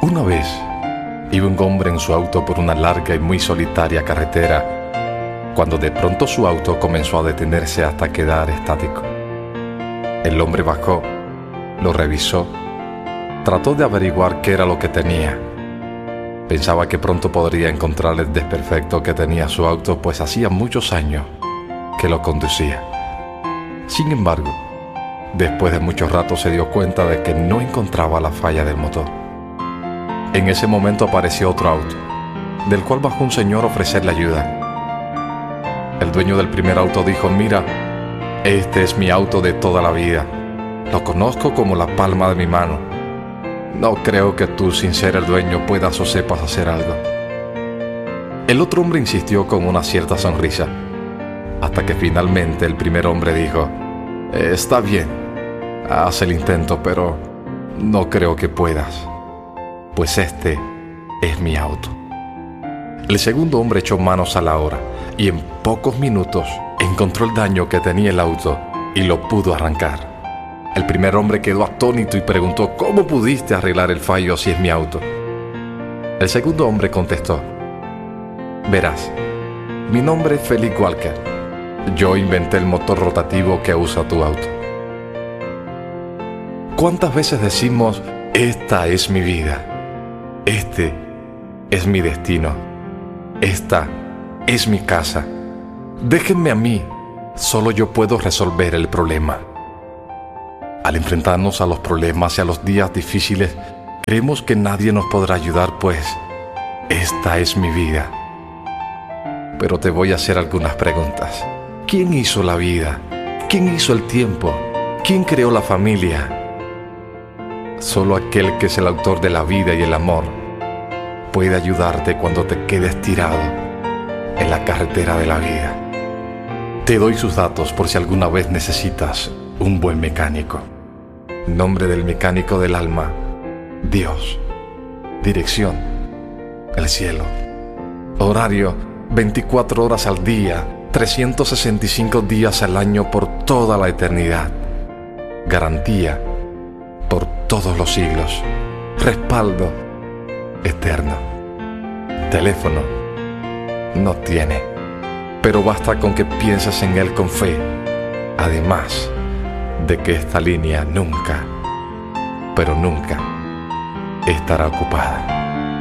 Una vez iba un hombre en su auto por una larga y muy solitaria carretera, cuando de pronto su auto comenzó a detenerse hasta quedar estático. El hombre bajó, lo revisó, trató de averiguar qué era lo que tenía. Pensaba que pronto podría encontrar el desperfecto que tenía su auto, pues hacía muchos años que lo conducía. Sin embargo, después de mucho rato se dio cuenta de que no encontraba la falla del motor. En ese momento apareció otro auto, del cual bajó un señor a ofrecerle ayuda. El dueño del primer auto dijo: mira, este es mi auto de toda la vida. Lo conozco como la palma de mi mano. No creo que tú, sin ser el dueño, puedas o sepas hacer algo. El otro hombre insistió con una cierta sonrisa, hasta que finalmente el primer hombre dijo: está bien, haz el intento, pero no creo que puedas, pues este es mi auto. El segundo hombre echó manos a la obra y en pocos minutos encontró el daño que tenía el auto y lo pudo arrancar. El primer hombre quedó atónito y preguntó: ¿cómo pudiste arreglar el fallo si es mi auto? El segundo hombre contestó: verás, mi nombre es Felix Walker. Yo inventé el motor rotativo que usa tu auto. ¿Cuántas veces decimos: esta es mi vida, este es mi destino, esta es mi casa, déjenme a mí, solo yo puedo resolver el problema? Al enfrentarnos a los problemas y a los días difíciles, creemos que nadie nos podrá ayudar, pues esta es mi vida. Pero te voy a hacer algunas preguntas. ¿Quién hizo la vida? ¿Quién hizo el tiempo? ¿Quién creó la familia? Solo aquel que es el autor de la vida y el amor puede ayudarte cuando te quedes tirado en la carretera de la vida. Te doy sus datos por si alguna vez necesitas un buen mecánico. Nombre del mecánico del alma: Dios. Dirección: el cielo. Horario: 24 horas al día, 365 días al año por toda la eternidad. Garantía: por todos los siglos. Respaldo: eterno. Teléfono: no tiene, pero basta con que pienses en él con fe. Además de que esta línea nunca, pero nunca estará ocupada.